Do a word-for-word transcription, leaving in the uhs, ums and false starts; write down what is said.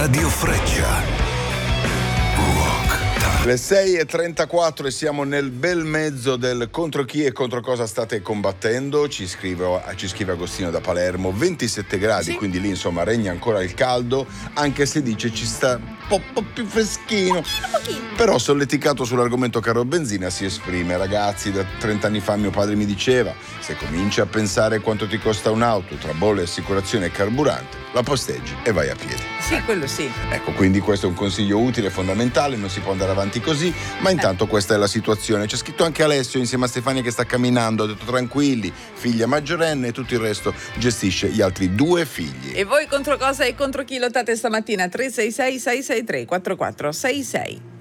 Radio Freccia. Le sei e trentaquattro e siamo nel bel mezzo del contro chi e contro cosa state combattendo. Ci scrive, ci scrive Agostino da Palermo, ventisette gradi, sì. Quindi lì insomma regna ancora il caldo, anche se dice ci sta un po', po' più freschino. Pochino, pochino. Però solleticato sull'argomento carro benzina si esprime: ragazzi, da trenta anni fa mio padre mi diceva, se cominci a pensare quanto ti costa un'auto tra bolle, assicurazione e carburante, la posteggi e vai a piedi. Sì, quello sì. Ecco, quindi questo è un consiglio utile, fondamentale, non si può andare avanti così, ma intanto eh. questa è la situazione. C'è scritto anche Alessio insieme a Stefania che sta camminando, ha detto tranquilli, figlia maggiorenne e tutto il resto gestisce gli altri due figli. E voi contro cosa e contro chi lottate stamattina? tre sei sei sei sei tre quattro quattro sei sei.